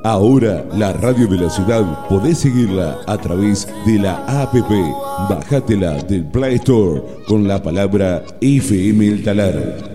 Ahora la radio de la ciudad podés seguirla a través de la APP. Bájatela del Play Store con la palabra FM El Talar.